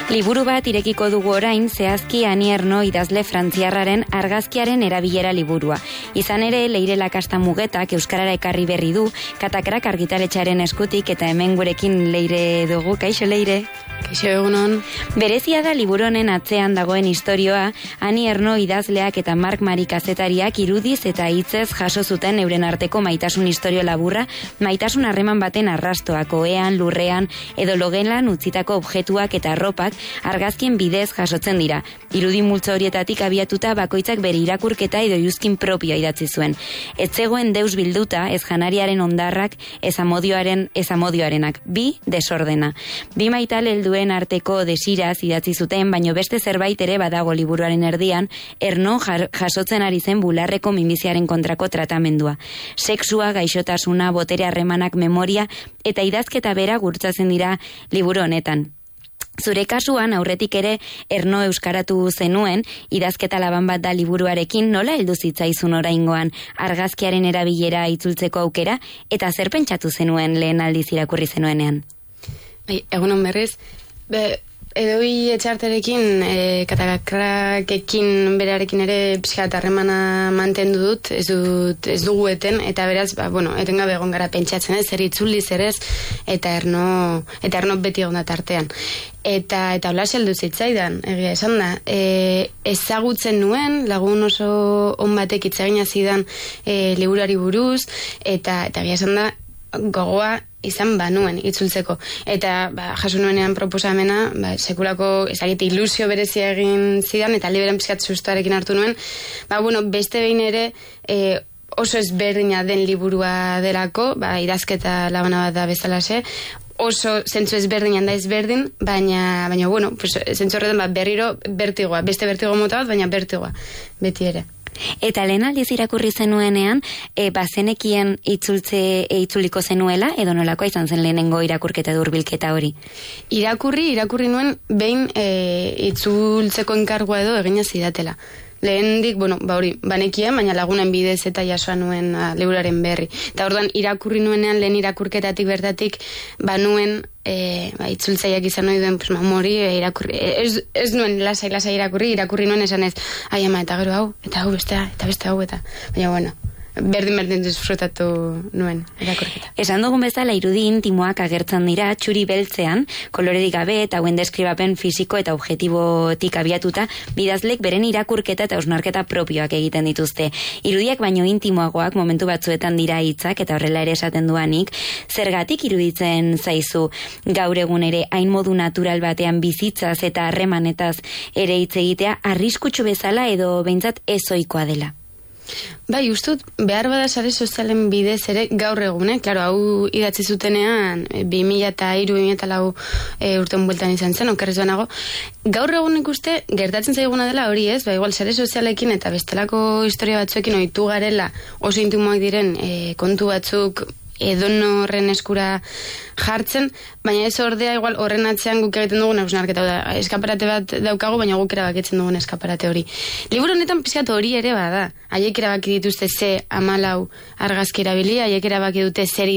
Liburu bat irekiko dugu orain zehazki Ani Ernaux idazle frantziarraren argazkiaren erabilera liburua. Izan ere, Leire Lakasta Mugetak euskarara ekarri berri du, Katakrak argitaletxearen eskutik eta hemen gurekin Leire dugu. Kaixo, Leire? Kaixo, egunon. Berezia da liburu honen atzean dagoen istorioa, Ani Ernaux idazleak eta Marc Marie kazetariak irudiz eta hitzez jaso zuten euren arteko maitasun istorio laburra, maitasun harreman baten arrastoak, ohean, lurrean edo logelan utzitako objektuak eta arropak argazkien bidez jasotzen dira. Irudi multzo horietatik abiatuta bakoitzak bere irakurketa edo iuzkin propioa idatzi zuen. Ez zegoen deus bilduta, ez janariaren ondarrak, ez amodioarenak, bi desordena. Bi maital helduen arteko desiraz idatzi zuten, baino beste zerbait ere badago liburuaren erdian, Ernaux jasotzen ari zen bularreko minbiziaren kontrako tratamendua. Sexua, gaixotasuna, botere harremanak, memoria eta idazketa bera gurtzatzen dira liburu honetan. Zure kasuan aurretik ere Ernaux euskaratu zenuen, idazketa laban bat da liburuarekin, nola heldu zitzaizun oraingoan argazkiaren erabilera itzultzeko aukera, eta zer pentsatu zenuen lehen aldiz irakurri zenuenean? Egunon berriz, edoi etxarterekin, Katakrakekin berarekin ere pixkat harremana mantendu dut, ez dugu eten, eta beraz, etengabe egon gara pentsatzen, zer itzuli zer ez, eta Ernaux beti egon da tartean. Eta hola heldu zitzaidan, egia esan da. Ezagutzen nuen, lagun oso on batek hitz egin zidan liburuari buruz, eta egia esan da, gogoa izan banuen itzultzeko. Eta jaso nuenean proposamena, sekulako ilusio berezia egin zidan, eta liberen pizkat sustoarekin hartu nuen. Beste behin ere, oso ezberdina den liburua delako, idazketa labana bat da bezalaxe, oso zentzu ezberdinan da ezberdin, baina zentzu horretan berriro bertigoa, beste bertigo mota bat, baina bertigoa, beti ere. Eta lehen aldiz irakurri zenuenean, bazenekien itzuliko zenuela, edo nolakoa izan zen lehenengo irakurketa durbilketa hori? Irakurri nuen behin itzultzeko enkargua edo egina zidatela. Lehendik, banekien, baina lagunen bidez eta jasoa nuen liburaren berri. Eta orduan, irakurri nuenean, lehen irakurketatik bertatik, banuen, itzultzaiak izan nahi duen, mori, ez nuen lasai irakurri nuen esan ez, ama, eta gero hau, eta hau bestea, eta beste hau, eta, baina, berdin disfrutatu nuen irakurketa. Esan dugun bezala irudi intimoak agertzen dira txuri beltzean, kolorerik gabe eta hauen deskribapen fisiko eta objektibotik abiatuta, bidazlek beren irakurketa eta hausnarketa propioak egiten dituzte. Irudiak baino intimoagoak momentu batzuetan dira hitzak eta horrela ere esaten duanik, zergatik iruditzen zaizu gaur egun ere hain modu natural batean bizitzaz eta harremanetaz ere hitz egitea arriskutsu bezala edo behintzat ezoikoa dela? Ustut, behar bada sare sozialen bidez ere gaur egun, hau idatzi zutenean 2003-2004 urten bueltan izan zen, okerrez banago. Gaur egun ikuste, gertatzen zaiguna dela hori ez, igual sare sozialekin eta bestelako historia batzuekin ohitu garela oso intimoak diren kontu batzuk edonorren eskura jartzen, baina ez ordea igual horren atzean guk egiten dugun hausnarketa da. Eskaparate bat daukagu, baina guk erabakitzen dugun eskaparate hori. Liburu honetan pizkat hori ere bada. Haiek erabaki dituzte ze 14 argazki erabili, haiek erabaki dute zer